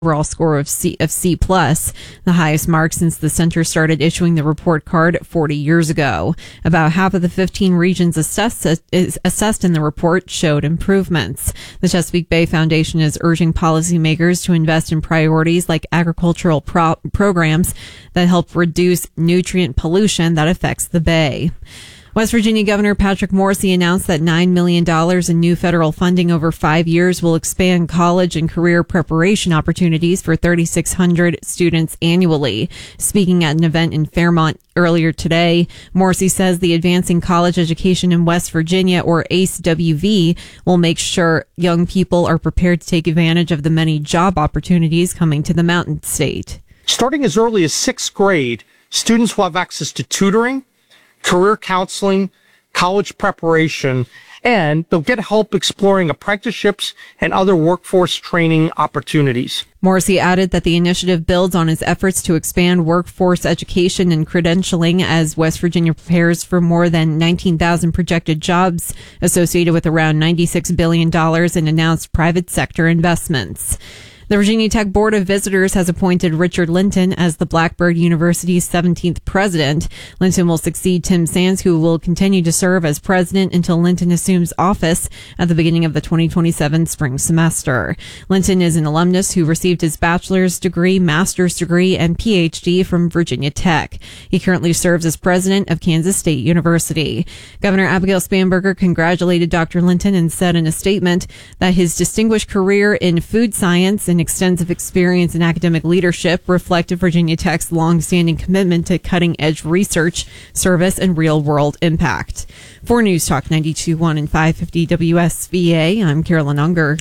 overall score of C plus, the highest mark since the center started issuing the report card 40 years ago. About half of the 15 regions assessed in the report showed improvements. The Chesapeake Bay Foundation is urging policymakers to invest in priorities like agricultural programs that help reduce nutrient pollution that affects the bay. West Virginia Governor Patrick Morrisey announced that $9 million in new federal funding over 5 years will expand college and career preparation opportunities for 3,600 students annually. Speaking at an event in Fairmont earlier today, Morrisey says the Advancing College Education in West Virginia, or ACE-WV, will make sure young people are prepared to take advantage of the many job opportunities coming to the Mountain State. Starting as early as 6th grade, students will have access to tutoring, career counseling, college preparation, and they'll get help exploring apprenticeships and other workforce training opportunities. Morrisey added that the initiative builds on his efforts to expand workforce education and credentialing as West Virginia prepares for more than 19,000 projected jobs associated with around $96 billion in announced private sector investments. The Virginia Tech Board of Visitors has appointed Richard Linton as the Blackbird University's 17th president. Linton will succeed Tim Sands, who will continue to serve as president until Linton assumes office at the beginning of the 2027 spring semester. Linton is an alumnus who received his bachelor's degree, master's degree, and PhD from Virginia Tech. He currently serves as president of Kansas State University. Governor Abigail Spanberger congratulated Dr. Linton and said in a statement that his distinguished career in food science and extensive experience in academic leadership reflected Virginia Tech's long-standing commitment to cutting-edge research, service, and real-world impact. For News Talk 92.1 and 550 WSVA, I'm Carolyn Unger.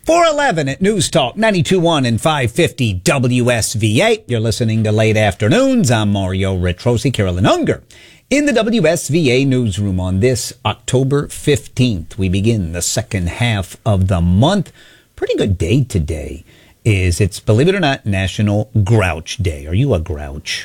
411 at News Talk 92.1 and 550 WSVA. You're listening to Late Afternoons. I'm Mario Retrosi. Carolyn Unger in the WSVA newsroom on this October 15th. We begin the second half of the month. Pretty good day today. It's, believe it or not, National Grouch Day. Are you a grouch?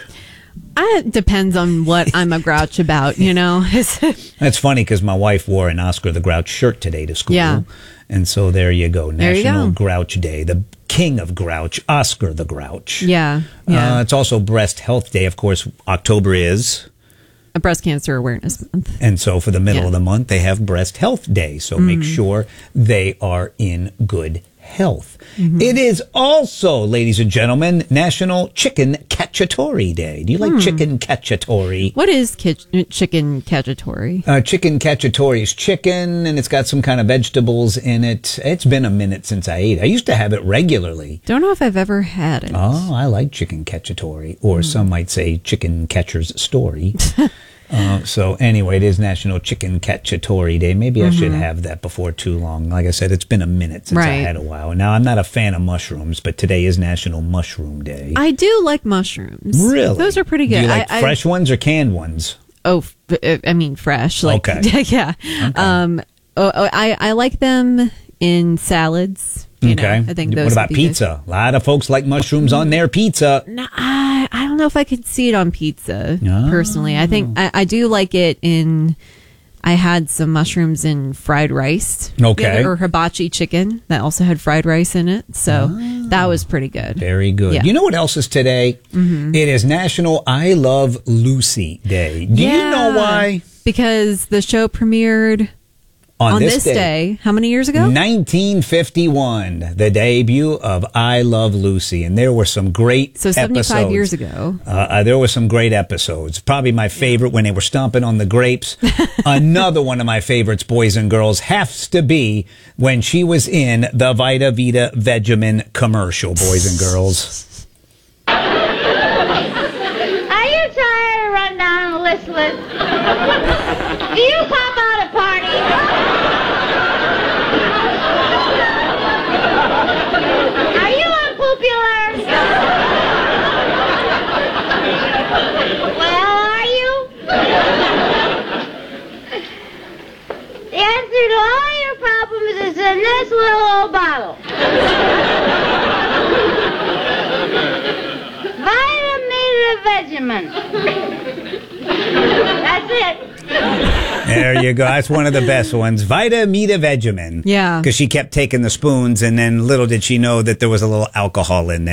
It depends on what I'm a grouch about, you know. That's funny because my wife wore an Oscar the Grouch shirt today to school. Yeah. And so there you go. National you go. Grouch Day. The king of grouch, Oscar the Grouch. Yeah. It's also Breast Health Day. Of course, October is a Breast Cancer Awareness Month. And so for the middle of the month, they have Breast Health Day. So make sure they are in good health. It is also, ladies and gentlemen, National Chicken Cacciatore Day. Do you like chicken cacciatore? What is chicken cacciatore? Chicken cacciatore is chicken, and it's got some kind of vegetables in it. It's been a minute since I ate. I used to have it regularly. Don't know if I've ever had it. Oh, I like chicken cacciatore, or some might say chicken catcher's story. So anyway, it is National Chicken Cacciatore Day. Maybe I should have that before too long. Like I said, it's been a minute since I had a while. Now, I'm not a fan of mushrooms, but today is National Mushroom Day. I do like mushrooms. Really? Those are pretty good. Do you like fresh ones or canned ones? Oh, I mean fresh. Like, okay. Yeah. Okay. I like them in salads. You know, I think those. What about pizza? Good. A lot of folks like mushrooms on their pizza. No, I don't know if I could see it on pizza personally. I think I do like it in. I had some mushrooms in fried rice. Okay. Or hibachi chicken that also had fried rice in it. So that was pretty good. Very good. Yeah. You know what else is today? It is National I Love Lucy Day. Do you know why? Because the show premiered on this day, how many years ago? 1951, the debut of I Love Lucy. And there were some great episodes. 75 years ago. There were some great episodes. Probably my favorite when they were stomping on the grapes. Another one of my favorites, boys and girls, has to be when she was in the Vita Vita Vegemin commercial, boys and girls. Are you tired of running down and listless? Do you pop out a party? Are you unpopular? Well, are you? The answer to all your problems is in this little old bottle. Vitamin Vegemin. That's it. There you go. That's one of the best ones. Vita Mita Vegemin. Yeah. Because she kept taking the spoons, and then little did she know that there was a little alcohol in there.